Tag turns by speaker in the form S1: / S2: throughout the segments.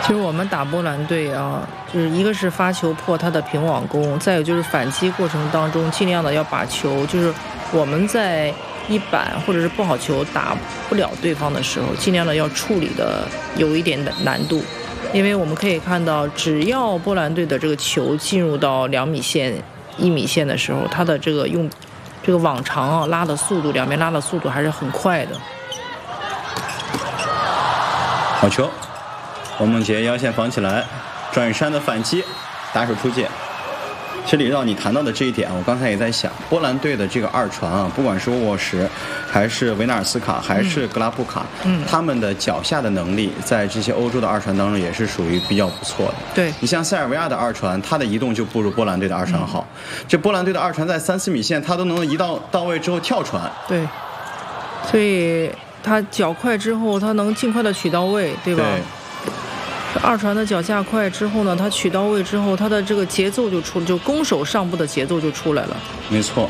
S1: 其实我们打波兰队啊，就是一个是发球破他的平网攻，再有就是反击过程当中尽量的要把球，就是我们在一板或者是不好球打不了对方的时候，尽量的要处理的有一点的难度，因为我们可以看到，只要波兰队的这个球进入到2米线、1米线的时候，他的这个用这个网长啊拉的速度，两边拉的速度还是很快的。
S2: 好球，王梦洁腰线防起来，赵雨山的反击，打手出界。其实李指导你谈到的这一点，我刚才也在想，波兰队的这个二传啊，不管是沃什，还是维纳尔斯卡，还是格拉布卡，他们的脚下的能力，在这些欧洲的二传当中也是属于比较不错的。
S1: 对，
S2: 你像塞尔维亚的二传，他的移动就不如波兰队的二传好。这波兰队的二传在3-4米线，他都能移到位之后跳传。
S1: 对，所以他脚快之后，他能尽快的取到位，对吧？
S2: 对。
S1: 二传的脚下快之后呢，他取到位之后，他的这个节奏就攻守上部的节奏就出来了。
S2: 没错。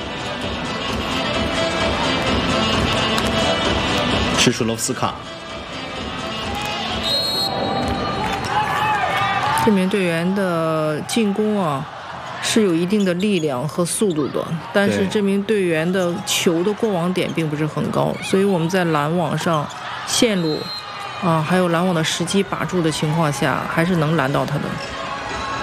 S2: 是舒洛夫斯卡。
S1: 这名队员的进攻啊，是有一定的力量和速度的，但是这名队员的球的过网点并不是很高，所以我们在拦网上线路还有拦网的时机把住的情况下，还是能拦到他的。